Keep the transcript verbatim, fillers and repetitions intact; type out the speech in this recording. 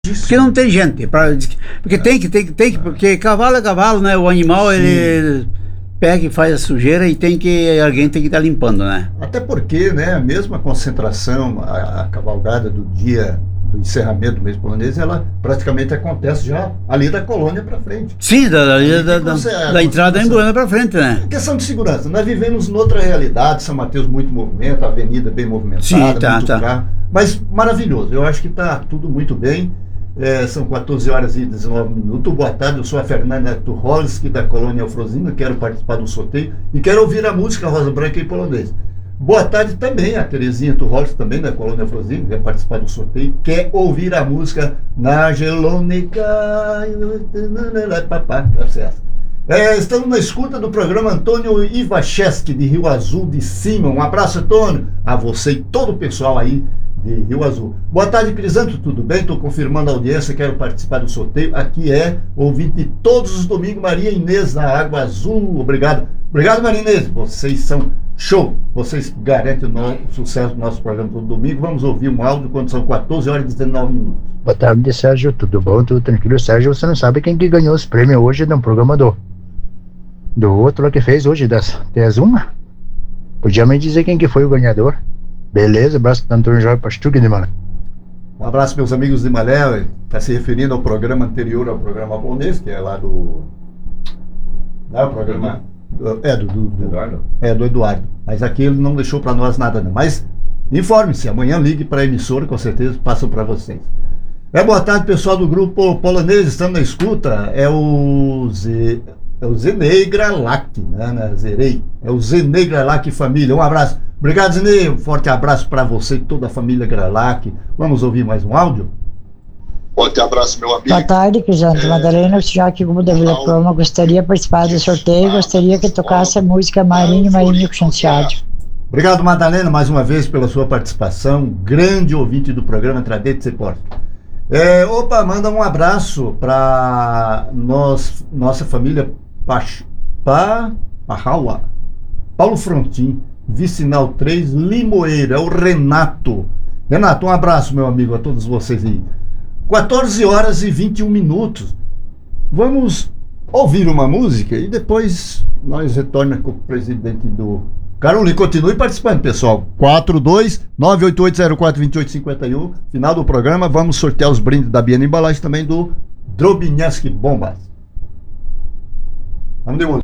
Porque não tem gente, pra, porque tem que, tem que, tem que, porque cavalo é cavalo, né? O animal, sim, ele pega e faz a sujeira e tem que, alguém tem que estar limpando, né? Até porque, né, mesmo a concentração, a, a cavalgada do dia do encerramento do mês polonês, ela praticamente acontece já ali da colônia para frente. Sim, da, ali da, da, da, da entrada da Embolânia para frente, né? Questão de segurança, nós vivemos noutra realidade, São Mateus muito movimento, a avenida bem movimentada, sim, tá, muito tá. carro, mas maravilhoso, eu acho que está tudo muito bem. É, são quatorze horas e dezenove minutos. Boa tarde, eu sou a Fernanda Tucholsky, da colônia Eufrosina, quero participar do sorteio e quero ouvir a música Rosa Branca em polonês. Boa tarde também a Terezinha Tucholsky, também da colônia Eufrosina, quer participar do sorteio, quer ouvir a música Na Gelônica. É, estamos na escuta do programa Antônio Ivacheski, de Rio Azul de Cima. Um abraço, Antônio, a você e todo o pessoal aí de Rio Azul. Boa tarde, Crisanto, tudo bem? Estou confirmando a audiência, quero participar do sorteio. Aqui é ouvinte todos os domingos, Maria Inês, da Água Azul. Obrigado. Obrigado, Maria Inês. Vocês são show. Vocês garantem o, no, o sucesso do nosso programa todo domingo. Vamos ouvir um áudio quando são quatorze horas e dezenove minutos. Boa tarde, Sérgio. Tudo bom? Tudo tranquilo? Sérgio, você não sabe quem que ganhou os prêmios hoje no programa do, do outro que fez hoje, das dez uma? Podia me dizer quem que foi o ganhador? Beleza, abraço do Antônio Jorge Pastuque de Malé. Um abraço, meus amigos de Malé. Está se referindo ao programa anterior ao programa polonês, que é lá do. Não é o programa. Do, é, do, do, do Eduardo. É, do Eduardo. Mas aqui ele não deixou para nós nada, não. Mas informe-se, amanhã ligue para a emissora, com certeza passam para vocês. É, boa tarde, pessoal do grupo polonês, estamos na escuta. É o Z. É o Zenei Gralak, né? né? Zerei. É o Zenei Gralak família. Um abraço. Obrigado, Zenei. Um forte abraço para você e toda a família Gralak. Vamos ouvir mais um áudio? Forte abraço, meu amigo. Boa tarde, Crisanto. É... Madalena, já aqui como da Vila Proma, gostaria de participar do sorteio e gostaria que tocasse a música Marinho, Marinho com Chanteado. Obrigado, Madalena, mais uma vez pela sua participação. Grande ouvinte do programa Tradete Seporte. É, opa, manda um abraço para nós, nossa família Pach, pa, Pahaua, Paulo Frontin, Vicinal três, Limoeiro, é o Renato. Renato, um abraço, meu amigo, a todos vocês aí. quatorze horas e vinte e um minutos. Vamos ouvir uma música e depois nós retornamos com o presidente do Caroli. Continue participando, pessoal. quatro dois nove oito oito zero quatro dois oito cinco um. Final do programa, vamos sortear os brindes da Biena Embalagem, também do Drobinhaski Bombas. Vamos de música.